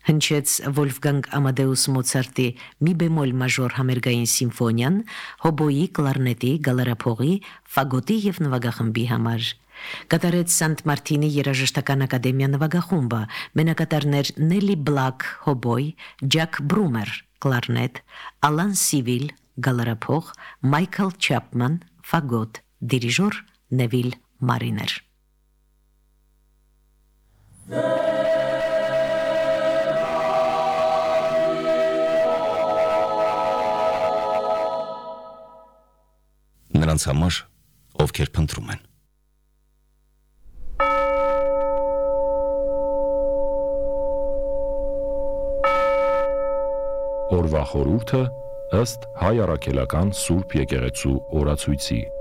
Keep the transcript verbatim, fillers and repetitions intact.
Հնչեց Վոլֆգանգ Ամադեուս Մոցարտի մի բեմոլ մաժոր համերգային սիմֆոնիան հոբոյի, կլարնետի, գալարափողի, ֆագոտի եւ նվագախմբի համար։ Կատարեց Սանտ Մարտինի երաժշտական ակադեմիա նվագախումբը, մենակատարներ Նելի Բլակ հոբոյ, Ջակ Բրումեր կլարնետ, Ալան Սիվիլ գալարափող, Մայքլ Չապման ֆագոտ, դիրիժոր Նևիլ Մարիներ։ Նրանց համար, ովքեր փնտրում են։ Օրվա խորհուրդը ըստ հայ առաքելական Սուրբ եկեղեցու օրացույցի։